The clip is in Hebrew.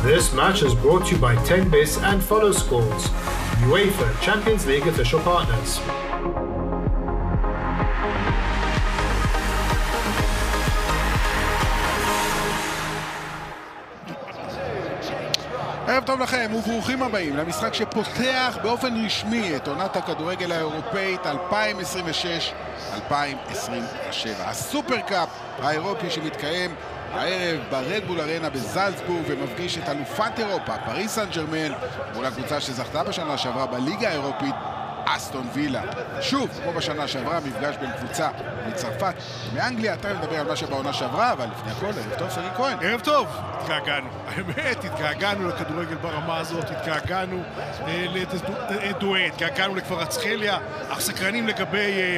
This match is brought to you by 10bis and Follow Scores, UEFA Champions League official partners. ערב טוב לכם וברוכים הבאים למשחק שפותח באופן רשמי את עונת הכדורגל האירופאית 2026-2027, הסופרקאפ האירופי שמתקיים הערב ברדבול ארנה בזלצבורג ומפגיש את אלופת אירופה פריס סן ז'רמן מול הקבוצה שזכתה בשנה שעברה בליגה האירופית אסטון וילה. שוב, כמו בשנה שעברה, מפגש בין קבוצה מצרפת מאנגליה. אתה מדבר על מה שבעונה שעברה, אבל לפני הכל, ערב טוב, שגיא כהן. ערב טוב, התגעגענו. האמת, התגעגענו לכדורגל ברמה הזאת, התגעגענו לדואט, התגעגענו לכפר רצחליה, אך סקרנים לגבי